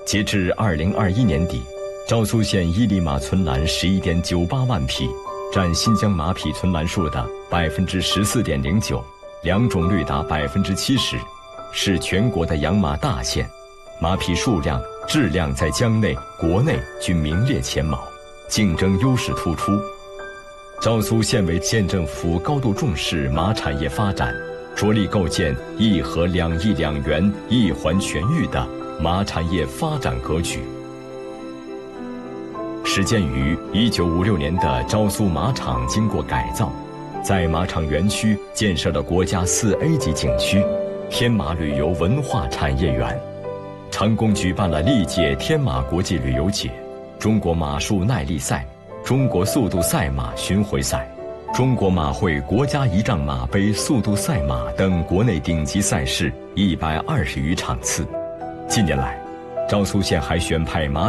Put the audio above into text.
截至2021年底，昭苏县伊犁马存栏11.98万匹，占新疆马匹存栏数的14.09%，良种率达70%，是全国的养马大县，马匹数量、质量在疆内、国内均名列前茅，竞争优势突出。昭苏县委县政府高度重视马产业发展，着力构建1河2翼2园1环全域的马产业发展格局。始建于1956年的昭苏马场经过改造，在马场园区建设了国家4A 级景区、天马旅游文化产业园，成功举办了历届天马国际旅游节、中国马术耐力赛、中国速度赛马巡回赛、中国马会国家仪仗马杯速度赛马等国内顶级赛事120余场次。近年来，昭苏县还选派马